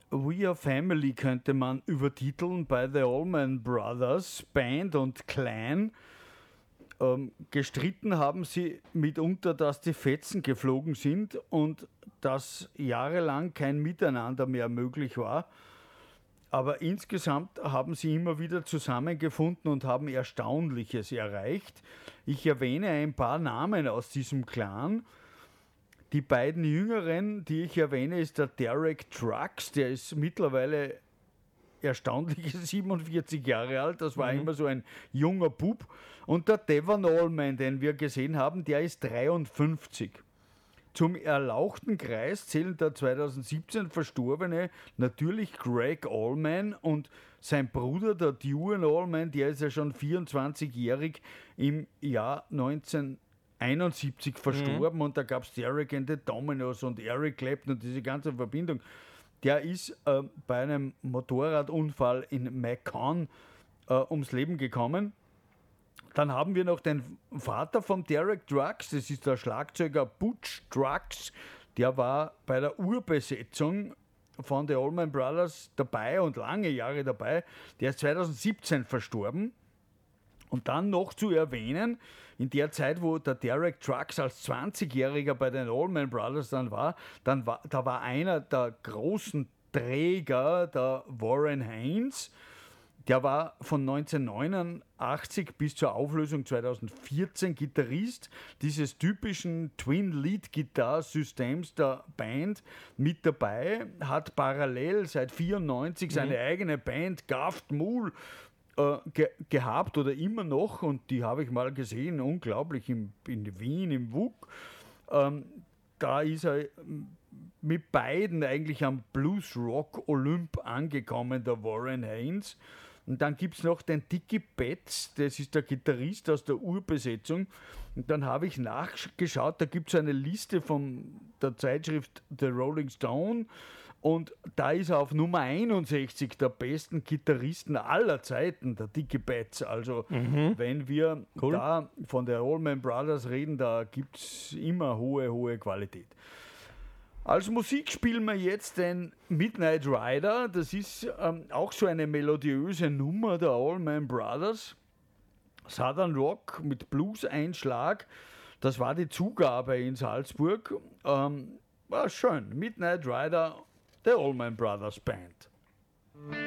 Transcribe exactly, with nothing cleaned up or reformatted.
We Are Family könnte man übertiteln bei The Allman Brothers, Band und Clan. Ähm, gestritten haben sie mitunter, dass die Fetzen geflogen sind und dass jahrelang kein Miteinander mehr möglich war. Aber insgesamt haben sie immer wieder zusammengefunden und haben Erstaunliches erreicht. Ich erwähne ein paar Namen aus diesem Clan. Die beiden Jüngeren, die ich erwähne, ist der Derek Trucks, der ist mittlerweile erstaunliche siebenundvierzig Jahre alt, das war mhm. immer so ein junger Bub. Und der Devon Allman, den wir gesehen haben, der ist dreiundfünfzig. Zum erlauchten Kreis zählen der zweitausendsiebzehn Verstorbene natürlich Greg Allman und sein Bruder, der Duane Allman, der ist ja schon vierundzwanzigjährig im Jahr neunzehnhunderteinundsiebzig verstorben mhm. und da gab es Derek and the Dominos und Eric Clapton und diese ganze Verbindung. Der ist äh, bei einem Motorradunfall in Macon äh, ums Leben gekommen. Dann haben wir noch den Vater von Derek Trucks, das ist der Schlagzeuger Butch Trucks. Der war bei der Urbesetzung von The Allman Brothers dabei und lange Jahre dabei. Der ist zweitausendsiebzehn verstorben. Und dann noch zu erwähnen, in der Zeit, wo der Derek Trucks als zwanzigjähriger bei den Allman Brothers dann war, dann war, da war einer der großen Träger, der Warren Haynes. Der war von neunzehnhundertneunundachtzig bis zur Auflösung zweitausendvierzehn Gitarrist dieses typischen Twin-Lead-Gitarre-Systems der Band mit dabei, hat parallel seit neunzehnhundertvierundneunzig seine mhm. eigene Band Gaft Mool äh, ge- gehabt oder immer noch, und die habe ich mal gesehen, unglaublich, im, in Wien, im W U K. Ähm, da ist er mit beiden eigentlich am Blues-Rock-Olymp angekommen, der Warren Haynes. Und dann gibt es noch den Dickie Betts, das ist der Gitarrist aus der Urbesetzung. Und dann habe ich nachgeschaut, da gibt es eine Liste von der Zeitschrift The Rolling Stone und da ist er auf Nummer einundsechzig der besten Gitarristen aller Zeiten, der Dickie Betts. Also mhm. wenn wir cool. da von der Allman Brothers reden, da gibt es immer hohe, hohe Qualität. Als Musik spielen wir jetzt den Midnight Rider. Das ist ähm, auch so eine melodiöse Nummer der Allman Brothers. Southern Rock mit Blues-Einschlag. Das war die Zugabe in Salzburg. Ähm, war schön. Midnight Rider, der Allman Brothers Band.